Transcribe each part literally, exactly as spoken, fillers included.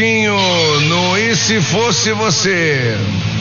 pouquinho no E Se Fosse Você.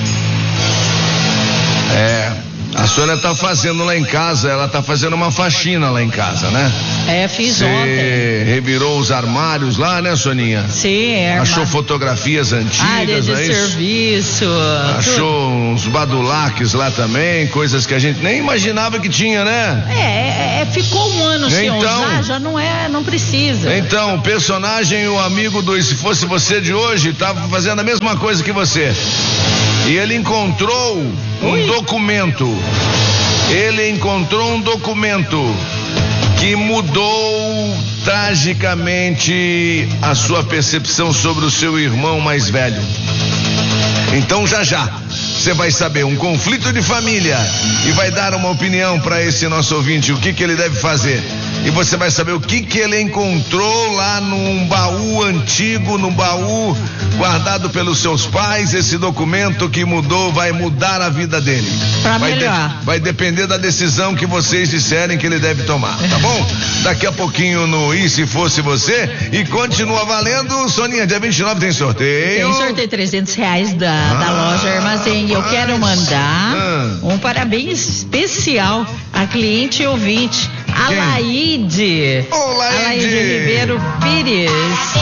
É, a Sônia tá fazendo lá em casa, ela tá fazendo uma faxina lá em casa, né? É, fiz Cê ontem. revirou os armários lá, né, Soninha? Sim, é. Achou fotografias antigas, área de não é isso? serviço. Achou uns badulaques lá também, coisas que a gente nem imaginava que tinha, né? É, é ficou um ano sem então, usar, já não é, não precisa. Então, o personagem, o amigo do E Se Fosse Você de hoje, tava fazendo a mesma coisa que você. E ele encontrou um Ui. documento. Ele encontrou um documento que mudou tragicamente a sua percepção sobre o seu irmão mais velho. Então já já você vai saber um conflito de família e vai dar uma opinião para esse nosso ouvinte, o que que ele deve fazer. E você vai saber o que que ele encontrou lá num baú antigo, num baú guardado pelos seus pais. Esse documento que mudou vai mudar a vida dele. Pra vai melhor. De, vai depender da decisão que vocês disserem que ele deve tomar, tá bom? Daqui a pouquinho no E Se Fosse Você. E continua valendo, Soninha, dia vinte e nove tem sorteio. Tem sorteio trezentos reais da, ah, da loja Armazém. Eu mas, quero mandar ah. um parabéns especial a cliente e ouvinte, a Quem? Laide. Ô, Laide. A Laide Ribeiro Pires.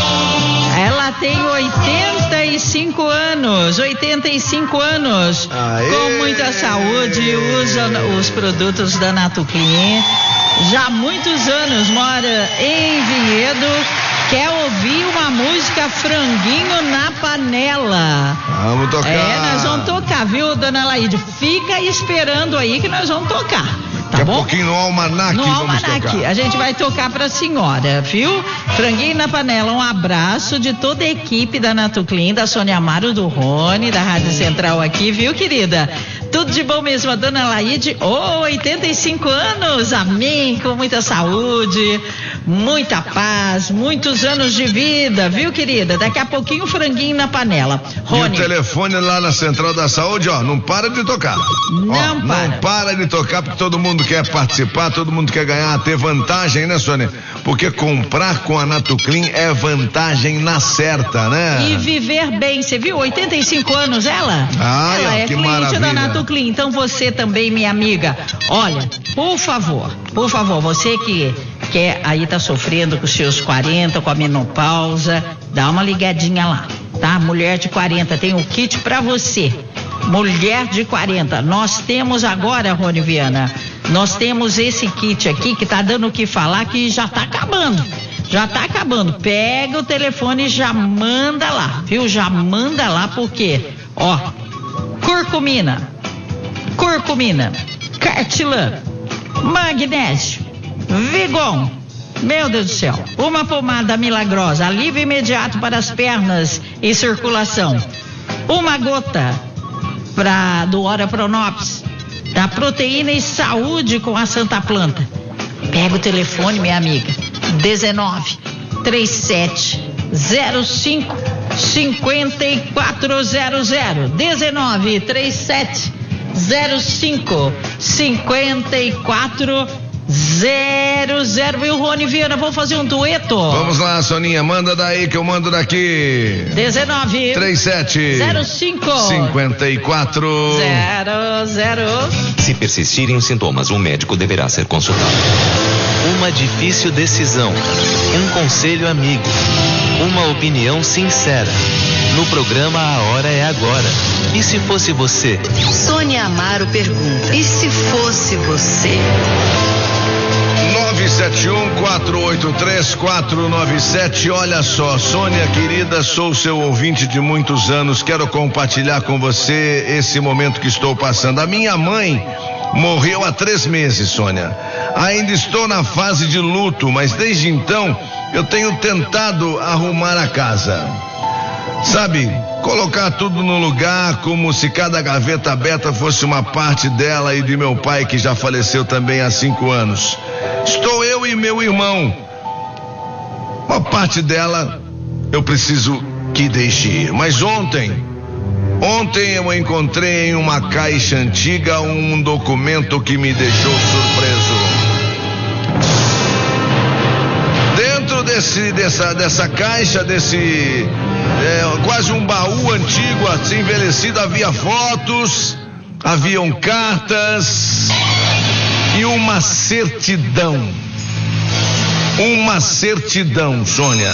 Ela tem oitenta e cinco anos, oitenta e cinco anos. Aê. Com muita saúde, usa os produtos da Natuclean. Já há muitos anos mora em Vinhedo. Quer ouvir uma música Franguinho na Panela? Vamos tocar. É, nós vamos tocar, viu, dona Laide? Fica esperando aí que nós vamos tocar. Tá Daqui bom? a pouquinho no Almanac No vamos Almanac, tocar. a gente vai tocar pra senhora, viu? Franguinho na Panela, um abraço de toda a equipe da Natuclean, da Sônia Amaro, do Rony, da Rádio Central aqui, viu, querida? Tudo de bom mesmo, a dona Laide, oh, oitenta e cinco anos, amém, com muita saúde, muita paz, muitos anos de vida, viu, querida? Daqui a pouquinho, Franguinho na Panela. Rony. E o telefone lá na Central da Saúde, ó, não para de tocar. Não ó, para. Não para de tocar, porque todo mundo quer participar, todo mundo quer ganhar, ter vantagem, né, Sônia? Porque comprar com a Natuclean é vantagem na certa, né? E viver bem, você viu? oitenta e cinco anos ela? Ah, ela é que cliente maravilha. da Natuclean. Então você também, minha amiga, olha, por favor, por favor, você que quer aí tá sofrendo com os seus quarenta, com a menopausa, dá uma ligadinha lá, tá? Mulher de quarenta, tem um kit pra você. Mulher de quarenta, nós temos agora, Rony Viana, nós temos esse kit aqui que tá dando o que falar, que já tá acabando. Já tá acabando. Pega o telefone e já manda lá, viu? Já manda lá, porque, ó, curcumina, curcumina, cartilã, magnésio, Vigon. Meu Deus do céu. Uma pomada milagrosa, alívio imediato para as pernas e circulação. Uma gota pra, do Ora Pronops, da proteína e saúde com a Santa Planta. Pega o telefone, minha amiga. dezenove, trinta e sete, zero cinco, cinquenta e quatro zero zero. dezenove, trinta e sete, zero cinco, cinquenta e quatro zero zero. E o Rony Viana, vamos fazer um dueto? Vamos lá, Soninha, manda daí que eu mando daqui. dezenove, trinta e sete, zero cinco, cinquenta e quatro zero zero. Se persistirem os sintomas, o médico deverá ser consultado. Uma difícil decisão, um conselho amigo, uma opinião sincera. No programa A Hora é Agora. E se fosse você? Sônia Amaro pergunta: e se fosse você? nove sete um, quatro oito três, quatro nove sete. Olha só, Sônia querida, sou seu ouvinte de muitos anos. Quero compartilhar com você esse momento que estou passando. A minha mãe morreu há três meses, Sônia. Ainda estou na fase de luto, mas desde então eu tenho tentado arrumar a casa. Sabe, colocar tudo no lugar, como se cada gaveta aberta fosse uma parte dela e de meu pai, que já faleceu também há cinco anos. Estou eu e meu irmão. Uma parte dela eu preciso que deixe ir. Mas ontem, ontem eu encontrei em uma caixa antiga um documento que me deixou surpreso. Dentro desse, dessa, dessa caixa, desse... pessoa tinha envelhecido, havia fotos, haviam cartas e uma certidão. Uma certidão, Sônia.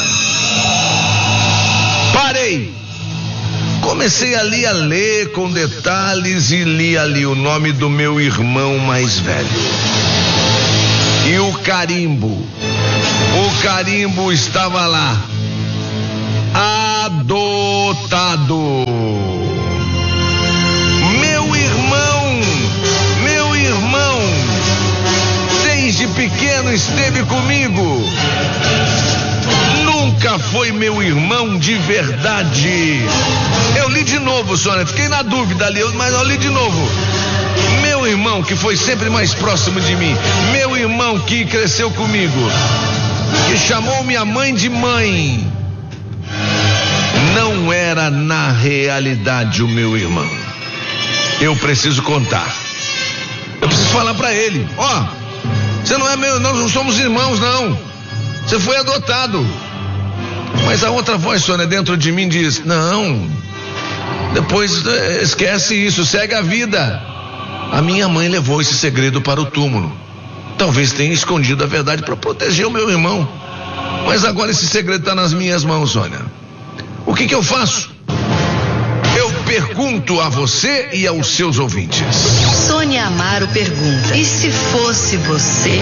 Parei. Comecei ali a ler com detalhes e li ali o nome do meu irmão mais velho. E o carimbo. O carimbo estava lá. Adotado. Meu irmão, meu irmão, desde pequeno esteve comigo. Nunca foi meu irmão de verdade. Eu li de novo, Sônia, fiquei na dúvida ali, mas eu li de novo. Meu irmão que foi sempre mais próximo de mim, meu irmão que cresceu comigo, que chamou minha mãe de mãe, não era na realidade o meu irmão. Eu preciso contar. Eu preciso falar pra ele, ó, oh, você não é meu, nós não somos irmãos não. Você foi adotado. Mas a outra voz, Sônia, dentro de mim diz, não, depois esquece isso, segue a vida. A minha mãe levou esse segredo para o túmulo. Talvez tenha escondido a verdade para proteger o meu irmão. Mas agora esse segredo está nas minhas mãos, Sônia. O que que eu faço? Eu pergunto a você e aos seus ouvintes. Sônia Amaro pergunta, e se fosse você?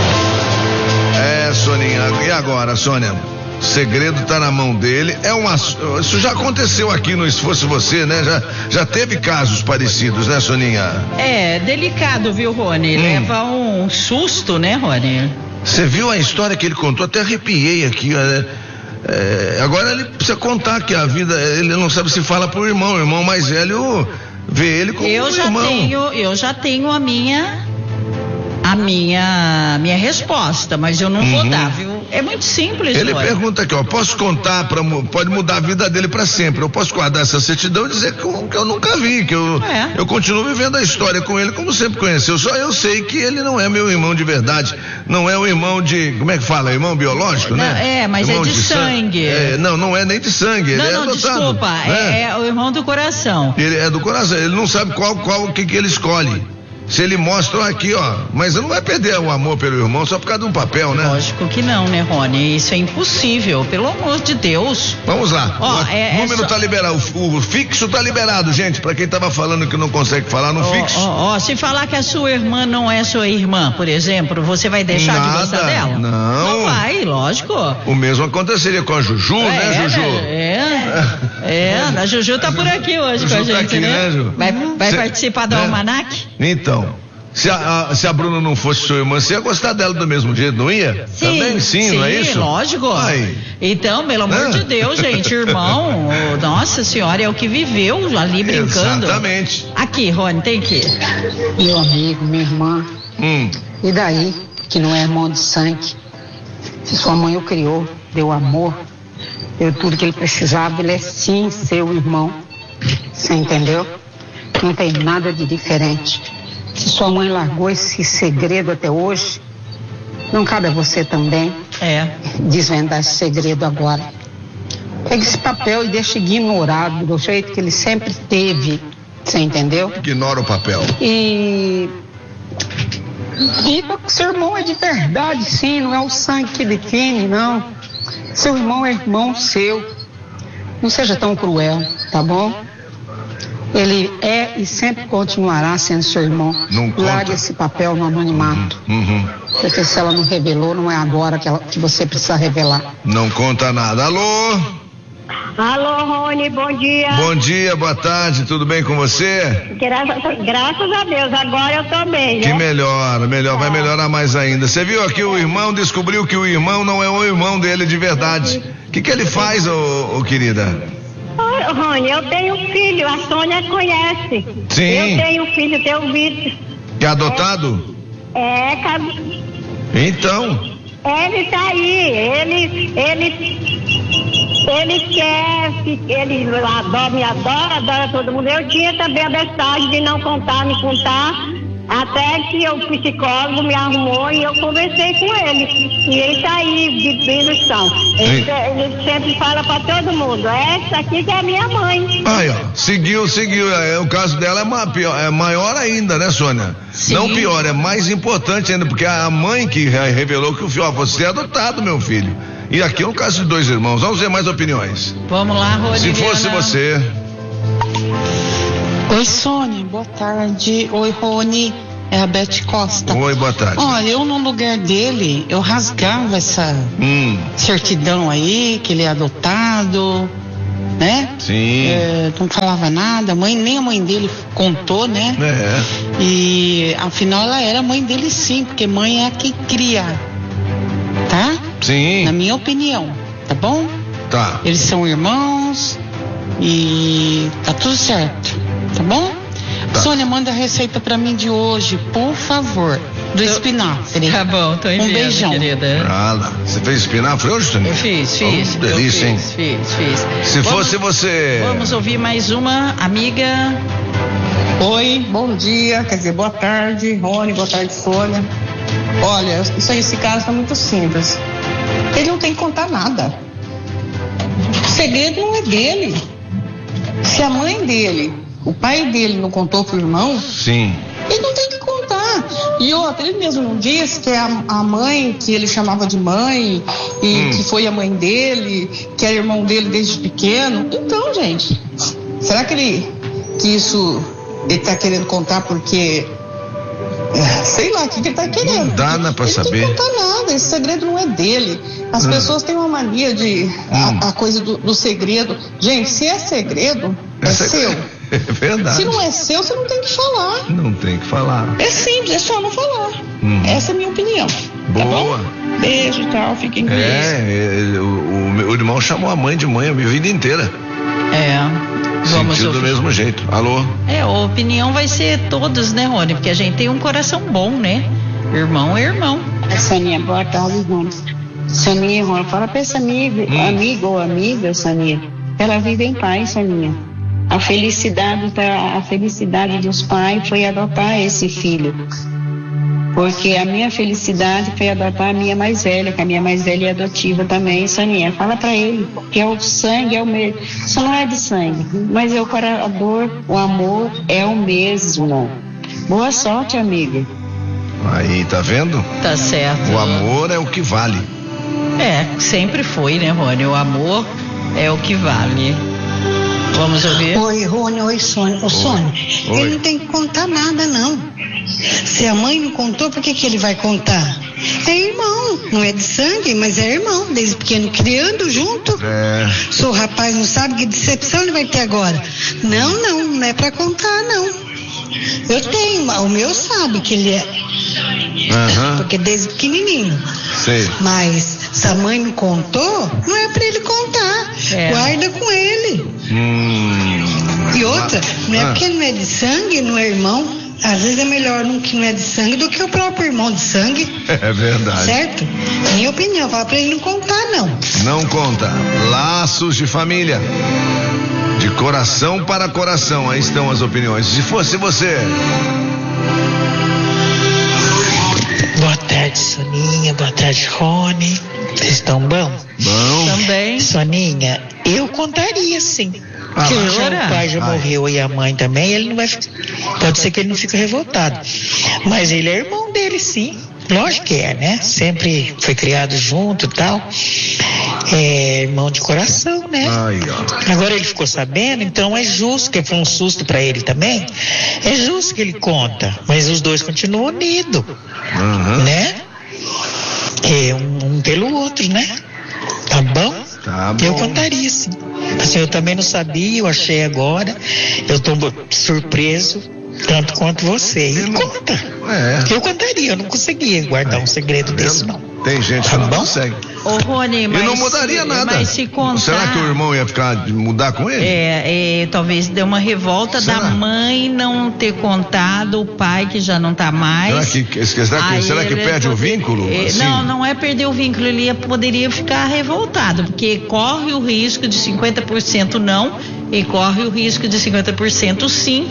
É, Soninha, e agora, Sônia? O segredo tá na mão dele. É uma, isso já aconteceu aqui no Se Fosse Você, né? Já, já teve casos parecidos, né, Soninha? É, delicado, viu, Rony? Hum. Leva um susto, né, Rony? Você viu a história que ele contou? Até arrepiei aqui, né? É, agora ele precisa contar que a vida, ele não sabe se fala pro irmão, o irmão mais velho vê ele como eu um já irmão. Tenho, eu já tenho a minha... A minha, minha resposta, mas eu não vou uhum. dar, viu? É muito simples. Ele Rony. pergunta aqui, ó, posso contar, pra, pode mudar a vida dele pra sempre. Eu posso guardar essa certidão e dizer que eu, que eu nunca vi, que eu, é. eu continuo vivendo a história com ele como sempre conheceu. Só eu sei que ele não é meu irmão de verdade. Não é o irmão de, como é que fala? Irmão biológico, não, né? É, mas irmão é de, de sangue. sangue. É, não, não é nem de sangue. Não, ele não, é adotado, desculpa. né? É, é o irmão do coração. Ele é do coração. Ele não sabe qual, qual que, que ele escolhe. Se ele mostra aqui, ó, mas não vai perder o amor pelo irmão só por causa de um papel, né? Lógico que não, né, Rony? Isso é impossível, pelo amor de Deus. Vamos lá. Ó, o é, número é só... tá liberado, o, o fixo tá liberado, gente, pra quem tava falando que não consegue falar no ó, fixo. Ó, ó, se falar que a sua irmã não é sua irmã, por exemplo, você vai deixar Nada, de gostar dela? Não. Não vai, lógico. O mesmo aconteceria com a Juju, é, né, Juju? É, é, a Juju tá por aqui hoje Juju com a gente, tá aqui, né? né, Ju? Vai, vai Cê, participar do né? Almanac? Então... Se a, a, se a Bruna não fosse sua irmã, você ia gostar dela do mesmo jeito, não ia? Sim, Também sim, sim, não é isso? Lógico. Ai. Então, pelo amor ah. de Deus, gente, irmão, oh, nossa senhora, é o que viveu ali brincando. Exatamente. Aqui, Rony, tem que. Meu amigo, minha irmã. Hum. E daí, que não é irmão de sangue? Se sua mãe o criou, deu amor, deu tudo que ele precisava, ele é sim seu irmão. Você entendeu? Não tem nada de diferente. Se sua mãe largou esse segredo até hoje, não cabe a você também é. desvendar esse segredo agora. Pega esse papel e deixa ignorado do jeito que ele sempre teve, você entendeu? Ignora o papel. E diga que seu irmão é de verdade, sim, não é o sangue que define, não. Seu irmão é irmão seu. Não seja tão cruel, tá bom? Ele é e sempre continuará sendo seu irmão. Não Largue conta. esse papel no anonimato. Uhum, uhum. Porque se ela não revelou, não é agora que, ela, que você precisa revelar. Não conta nada. Alô? Alô, Rony, bom dia. Bom dia, boa tarde, tudo bem com você? Graças, graças a Deus, agora eu tô bem, né? Que melhora, melhor, vai melhorar mais ainda. Você viu aqui o irmão, descobriu que o irmão não é o irmão dele de verdade. O que que ele faz, ô, ô querida? Ô, Rony, eu tenho um filho, a Sônia conhece. Sim. Eu tenho um filho, tenho um Vitor. Que é adotado? É, cabe... Então. Ele tá aí, ele, ele, ele quer, ele adora, me adora, adora todo mundo. Eu tinha também a bestagem de não contar, me contar. Até que o psicólogo me arrumou e eu conversei com ele. E ele tá aí de bênção. Ele, ele sempre fala pra todo mundo, essa aqui que é a minha mãe. Aí, ó, seguiu, seguiu. É, o caso dela é, ma- pior, é maior ainda, né, Sônia? Sim. Não pior, é mais importante ainda, porque a mãe que re- revelou que o filho, ó, você é adotado, meu filho. E aqui é um caso de dois irmãos. Vamos ver mais opiniões. Vamos lá, Rony. Se fosse você. Oi, Sônia, boa tarde. Oi, Rony, é a Beth Costa. Oi, boa tarde. Olha, eu no lugar dele, eu rasgava essa Hum, certidão aí, que ele é adotado, né? sim. É, não falava nada, a mãe, nem a mãe dele contou, né? É. E afinal ela era mãe dele sim, porque mãe é a que cria, tá? Sim. Na minha opinião, tá bom? Tá. Eles são irmãos e tá tudo certo, tá bom? Tá. Sônia, manda a receita pra mim de hoje, por favor, do espinafre. Tá bom, tô Um enviando, beijão. querida. Ah, lá. Você fez espinafre hoje, Sônia? Eu fiz, fiz. Oh, delícia, eu hein? fiz, fiz, fiz. Se Vamos- fosse você. Vamos ouvir mais uma amiga. Oi, bom dia, quer dizer, boa tarde, Rony, boa tarde, Sônia. Olha, isso aí, esse caso é muito simples. Ele não tem que contar nada. O segredo não é dele. Se a mãe dele, o pai dele não contou pro irmão, Sim. ele não tem que contar. E outra, ele mesmo não disse que a, a mãe que ele chamava de mãe e Hum. que foi a mãe dele, que era irmão dele desde pequeno. Então, gente, será que ele que isso ele tá querendo contar porque é, sei lá o que, que ele tá querendo? Não dá, né, pra ele saber. Não tem que contar nada, esse segredo não é dele. As Hum. pessoas têm uma mania de Hum. a, a coisa do, do segredo. Gente, se é segredo, é, Essa seu. É verdade. Se não é seu, você não tem que falar. Não tem que falar. É simples, é só não falar. Hum. Essa é a minha opinião. Tá Boa. bom? Beijo, tchau, fiquem com isso. É, é, o, o meu irmão chamou a mãe de mãe a minha vida inteira. É. Vamos Sentido do ouvir. mesmo jeito. Alô? É, a opinião vai ser todos, né, Rony? Porque a gente tem um coração bom, né? Irmão é irmão. Soninha, boa tarde, Rony. Soninha, Rony, fala pra essa amiga, Hum. amigo ou amiga, Soninha, ela vive em paz, Soninha. A felicidade, da- a felicidade dos pais foi adotar esse filho. Porque a minha felicidade foi adotar a minha mais velha, que a minha mais velha é adotiva também, Soninha. Fala pra ele, porque o sangue é o mesmo. Só não é de sangue, mas é o coração, o amor é o mesmo. Boa sorte, amiga. Aí, tá vendo? Tá certo. O amor é o que vale. É, sempre foi, né, Rony? O amor é o que vale. Vamos ouvir? Oi, Rony, oi, Sônia. Ô, Sônia, Oi. ele não tem que contar nada, não. Se a mãe não contou, por que que ele vai contar? É irmão, não é de sangue, mas é irmão, desde pequeno, criando junto. É. Se o rapaz não sabe, que decepção ele vai ter agora? Não, não, não é pra contar, não. Eu tenho, o meu sabe que ele é, Aham. porque desde pequenininho. Sei. Mas se a mãe não contou, não é pra ele contar. É. Guarda com ele. Hum. E outra, não é Ah. porque não é de sangue, não é irmão. Às vezes é melhor um que não é de sangue do que o próprio irmão de sangue, É verdade. certo? Minha opinião, fala pra ele não contar, não. Não conta. Laços de família. De coração para coração. Aí estão as opiniões. Se fosse você. Boa tarde, Soninha. Boa tarde, Rony. Vocês estão bom? Bom. Também. Soninha, eu contaria sim. Ah, Porque mas- já o pai já Ai. morreu e a mãe também, ele não vai. Pode ser que ele não fique revoltado. Mas ele é irmão dele, sim. Lógico que é, né? Sempre foi criado junto e tal. É irmão de coração, né? Aí, ó. Agora ele ficou sabendo, então é justo, que foi um susto pra ele também. É justo que ele conta, mas os dois continuam unidos, Aham. né? É um, um pelo outro, né? Tá bom? Tá bom. Eu contaria, sim. Assim, eu também não sabia, eu achei agora. Eu tô surpreso, tanto quanto você. E conta. É. Eu contaria, eu não conseguia guardar um segredo desse, não. Tem gente que Tá não bom? consegue. Ô, Rony, E mas... não mudaria nada. Mas se contar... Será que o irmão ia ficar mudar com ele? É, é, talvez dê uma revolta Será? da mãe não ter contado, o pai que já não tá mais. Será que, será que, Aí será que ele perde o poder- vínculo? é, assim? Não, não é perder o vínculo, ele ia- poderia ficar revoltado, porque corre o risco de cinquenta por cento não e corre o risco de cinquenta por cento sim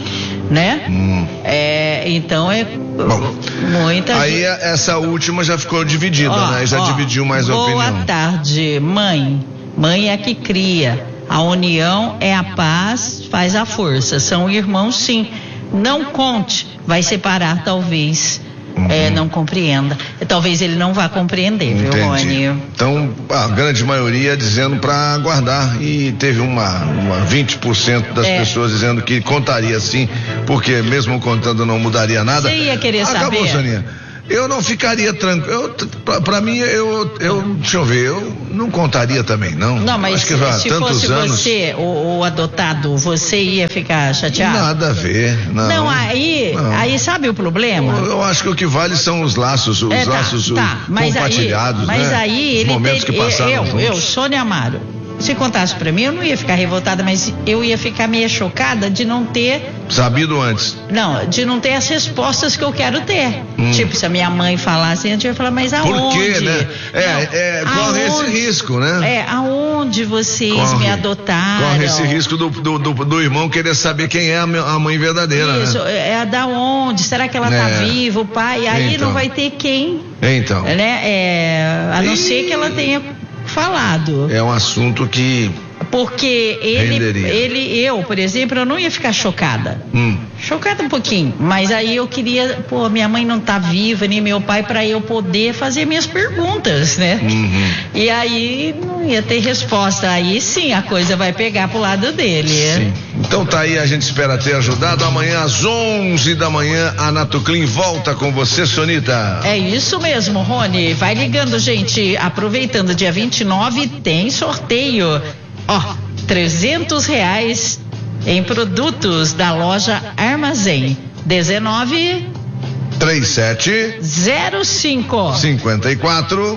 né? Hum. É, então é Bom, muita aí gente... essa última já ficou dividida, ó, né? Já ó, dividiu mais a opinião. Boa tarde, mãe. Mãe é que cria. A união é a paz, faz a força. São irmãos, sim. Não conte, vai separar talvez. Uhum. É, não compreenda. Talvez ele não vá compreender, Entendi. viu, Rony? Então, a grande maioria dizendo para aguardar, e teve uma, uma vinte por cento das é. pessoas dizendo que contaria sim, porque mesmo contando não mudaria nada. Você ia querer Acabou, saber? Soninha. Eu não ficaria tranquilo. Pra, pra mim, eu, eu. Deixa eu ver, eu não contaria também, não. Não, mas Acho que já se tantos fosse anos... você, o, o adotado, você ia ficar chateado? Nada a ver, não. Não, aí, não. aí sabe o problema? Eu, eu acho que o que vale são os laços, os é, tá, laços tá, mas compartilhados, aí, mas né? aí ele os momentos ter, que passaram eu, juntos. eu, Sônia Amaro, se contasse pra mim, eu não ia ficar revoltada, mas eu ia ficar meio chocada de não ter... Sabido antes. Não, de não ter as respostas que eu quero ter. Hum. Tipo, se a minha mãe falasse, a gente ia falar, mas aonde? Por quê, né? É, não, é corre esse risco, né? É, aonde vocês corre, me adotaram? Corre esse risco do, do, do, do irmão querer saber quem é a mãe verdadeira, Isso, né? é da onde? Será que ela é. tá viva, o pai? Aí então. Não vai ter quem. Então. Né? É, a não e... ser que ela tenha falado. É um assunto que... Porque ele, ele, eu, por exemplo, eu não ia ficar chocada. Hum. Chocada um pouquinho. Mas aí eu queria, pô, minha mãe não tá viva, nem meu pai, para eu poder fazer minhas perguntas, né? Uhum. E aí não ia ter resposta. Aí sim a coisa vai pegar pro lado dele. Sim. Então tá aí, a gente espera ter ajudado. Amanhã às onze da manhã, a Natuclean volta com você, Sonita. É isso mesmo, Rony. Vai ligando, gente. Aproveitando, dia vinte e nove tem sorteio. Ó, trezentos reais em produtos da loja Armazém. dezenove trinta e sete zero cinco cinquenta e quatro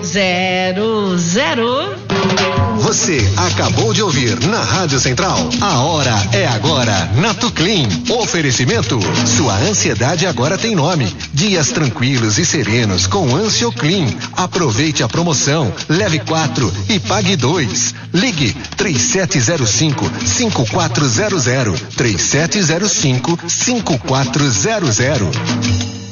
zero zero. Você acabou de ouvir na Rádio Central. A hora é agora. Natuclean. Oferecimento. Sua ansiedade agora tem nome. Dias tranquilos e serenos com Ansioclean. Aproveite a promoção. Leve quatro e pague dois. Ligue três sete zero cinco cinco quatro zero zero. três sete zero cinco cinco quatro zero zero.